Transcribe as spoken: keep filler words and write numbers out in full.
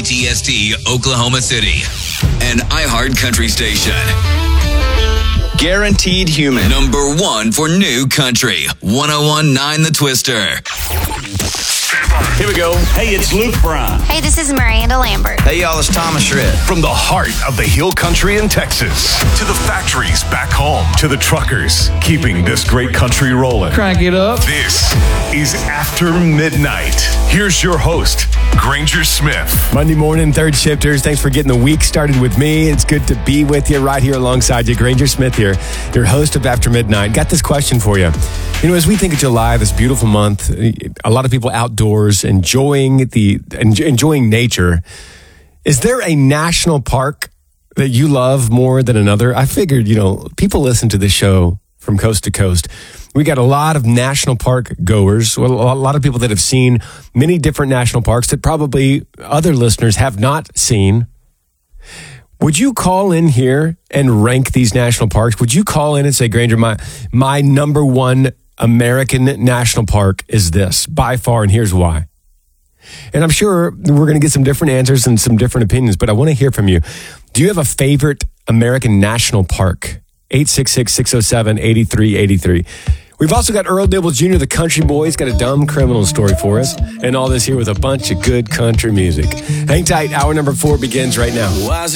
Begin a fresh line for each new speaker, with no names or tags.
T S T Oklahoma City, an iHeart Country station.
Guaranteed Human.
Number one for new country. one oh one point nine The Twister.
Here we go. Hey, it's Luke Bryan.
Hey, this is Miranda Lambert.
Hey, y'all, it's Thomas Shred.
From the heart of the Hill Country in Texas to the factories back home to the truckers keeping this great country rolling.
Crank it up.
This is After Midnight. Here's your host, Granger Smith.
Monday morning, third shifters. Thanks for getting the week started with me. It's good to be with you right here alongside you. Granger Smith here, your host of After Midnight. Got this question for you. You know, as we think of July, this beautiful month, a lot of people outdoors enjoying the enjoying nature. Is there a national park that you love more than another? I figured, you know, people listen to this show from coast to coast. We got a lot of national park goers, well, a lot of people that have seen many different national parks that probably other listeners have not seen. Would you call in here and rank these national parks? Would you call in and say, Granger, my, my number one American national park is this by far, and here's why. And I'm sure we're going to get some different answers and some different opinions, but I want to hear from you. Do you have a favorite American national park? eight six six, six oh seven, eight three eight three. We've also got Earl Dibble Junior, the country boy. He's got a dumb criminal story for us. And all this here with a bunch of good country music. Hang tight. Hour number four begins right now.